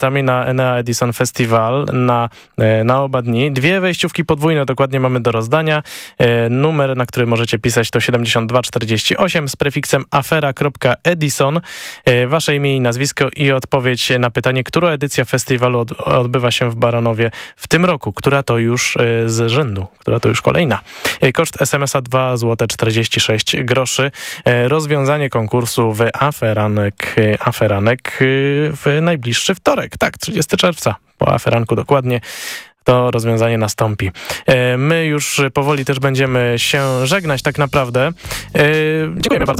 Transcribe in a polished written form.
biletami na Enea Edison Festival na oba dni. 2 wejściówki podwójne dokładnie mamy do rozdania. Numer, na który możecie pisać, to 7248 z prefiksem afera.edison. Wasze imię i nazwisko i odpowiedź na pytanie, która edycja festiwalu odbywa się w Baranowie w tym roku. Która to już z rzędu, która to już kolejna. Koszt SMS-a 2,46 zł. Rozwiązanie konkursu w Aferanek w najbliższy wtorek. Tak, 30 czerwca. Po aferanku dokładnie. To rozwiązanie nastąpi. My już powoli też będziemy się żegnać tak naprawdę. Dziękujemy bardzo.